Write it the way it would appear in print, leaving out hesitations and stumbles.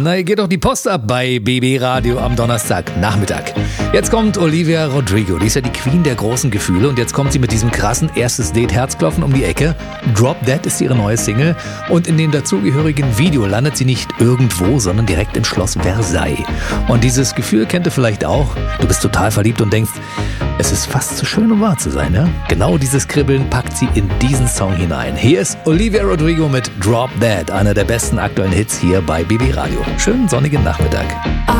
Na, hier geht doch die Post ab bei BB Radio am Donnerstagnachmittag. Jetzt kommt Olivia Rodrigo, die ist ja die Queen der großen Gefühle und jetzt kommt sie mit diesem krassen erstes Date Herzklopfen um die Ecke. Drop Dead ist ihre neue Single und in dem dazugehörigen Video landet sie nicht irgendwo, sondern direkt im Schloss Versailles. Und dieses Gefühl kennt ihr vielleicht auch. Du bist total verliebt und denkst, es ist fast zu schön, um wahr zu sein, ja? Genau dieses Kribbeln packt sie in diesen Song hinein. Hier ist Olivia Rodrigo mit Drop Dead, einer der besten aktuellen Hits hier bei BB Radio. Schönen sonnigen Nachmittag.